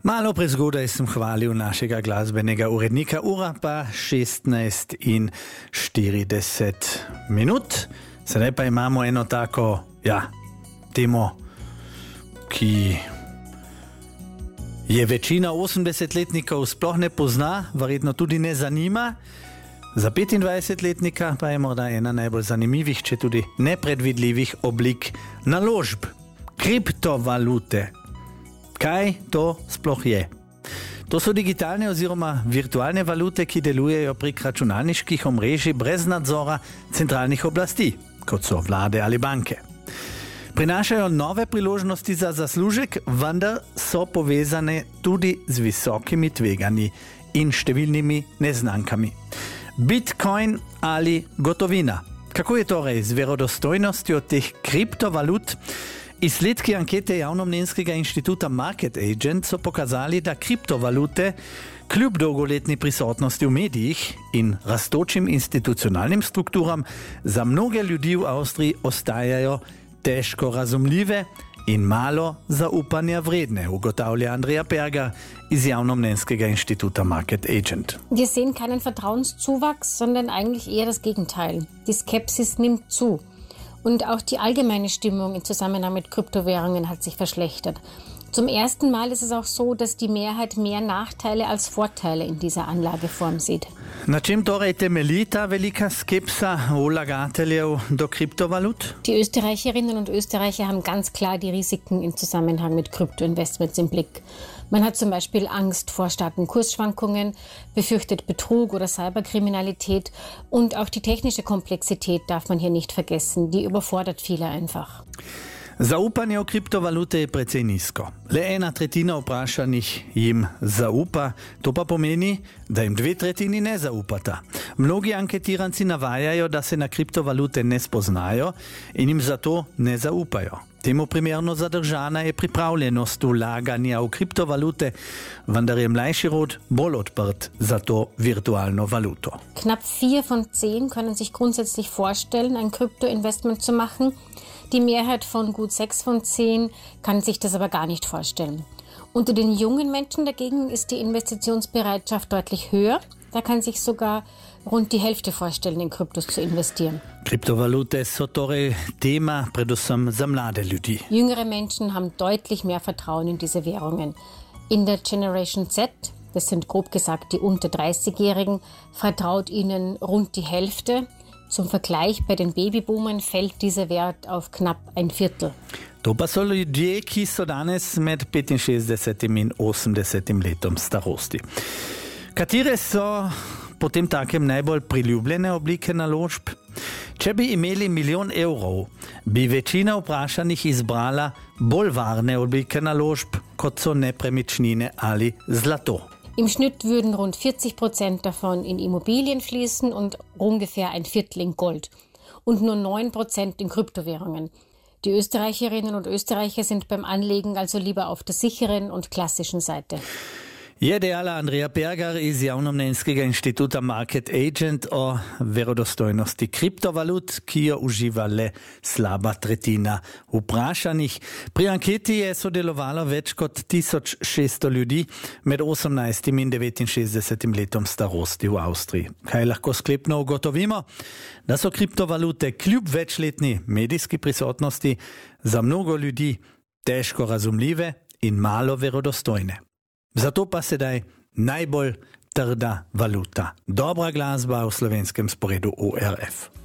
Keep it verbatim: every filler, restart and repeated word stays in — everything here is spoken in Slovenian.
Malo prezgodaj sem hvalil našega glasbenega urednika, ura pa šestnajst in štirideset minut. Sedaj pa imamo eno tako, ja, temo, ki je večina osemdesetletnikov sploh ne pozna, verjetno tudi ne zanima. Za petindvajsetletnika pa je morda ena najbolj zanimivih, če tudi nepredvidljivih oblik naložb. Kriptovalute. Kaj to sploh je? To so digitalne oziroma virtualne valute, ki delujejo prek računalniških omrežij brez nadzora centralnih oblasti, kot so vlade ali banke. Prinašajo nove priložnosti za zaslužek, vendar so povezane tudi z visokimi tveganji in številnimi neznankami. Bitcoin ali gotovina. Kako je torej z verodostojnostjo teh kriptovalut? Izsledki ankete javnomnenjskega inštituta Market Agent so pokazali, da kriptovalute kljub dolgoletni prisotnosti v medijih in rastočim institucionalnim strukturam za mnoge ljudi v Avstriji ostajajo težko razumljive in malo zaupanja vredne, ugotavlja Andrea Perger iz javnomnenjskega inštituta Market Agent. Wir sehen keinen Vertrauenszuwachs, sondern eigentlich eher das Gegenteil. Die Skepsis nimmt zu. Und auch die allgemeine Stimmung im Zusammenhang mit Kryptowährungen hat sich verschlechtert. Zum ersten Mal ist es auch so, dass die Mehrheit mehr Nachteile als Vorteile in dieser Anlageform sieht. Na čem torej temelji ta velika skepsa vlagateljev do kriptovalut? Die Österreicherinnen und Österreicher haben ganz klar die Risiken im Zusammenhang mit Kryptoinvestments im Blick. Man hat zum Beispiel Angst vor starken Kursschwankungen, befürchtet Betrug oder Cyberkriminalität und auch die technische Komplexität darf man hier nicht vergessen. Die überfordert viele einfach. Zaupanje v kriptovalute je precej nizko. Le ena tretjina vprašanih jim zaupa, to pa pomeni, da jim dve tretjini ne zaupata. Mnogi anketiranci navajajo, da se na kriptovalute ne spoznajo in jim zato ne zaupajo. Temu primerno zadržana je pripravljenost vlaganja v kriptovalute, vendar je mlajši rod bolj odprt za to virtualno valuto. Knapp vier von zehn können sich grundsätzlich vorstellen, ein Kryptoinvestment zu machen. Die Mehrheit von gut sechs von zehn kann sich das aber gar nicht vorstellen. Unter den jungen Menschen dagegen ist die Investitionsbereitschaft deutlich höher. Da kann sich sogar rund die Hälfte vorstellen, in Kryptos zu investieren. Kriptovalute so torej tema predvsem za mlade ljudi. Jüngere Menschen haben deutlich mehr Vertrauen in diese Währungen. In der Generation Z, das sind grob gesagt die unter dreißigjährigen, vertraut ihnen rund die Hälfte. Zum Vergleich, bei den Babyboomern fällt dieser Wert auf knapp ein Viertel. To pa so ljudje, ki so danes med petinšestdesetim in osemdesetim letom starosti. Katere so potem takem najbolj priljubljene oblike naložb? Če bi imeli milijon evrov, bi večina vprašanih izbrala bolj varne oblike naložb, kot so nepremičnine ali zlato. Im Schnitt würden rund vierzig Prozent davon in Immobilien fließen und ungefähr ein Viertel in Gold. Und nur neun Prozent in Kryptowährungen. Die Österreicherinnen und Österreicher sind beim Anlegen also lieber auf der sicheren und klassischen Seite. Je dejala Andrea Perger iz javnomnenjskega inštituta Market Agent o verodostojnosti kriptovalut, ki jo uživa le slaba tretjina vprašanih. Pri anketi je sodelovalo več kot tisoč šeststo ljudi med osemnajstim in devetinšestdesetim letom starosti v Avstriji. Kaj lahko sklepno ugotovimo? Da so kriptovalute kljub večletni medijski prisotnosti za mnogo ljudi težko razumljive in malo verodostojne. Zato pa sedaj najbolj trda valuta. Dobra glasba v slovenskem sporedu O R F.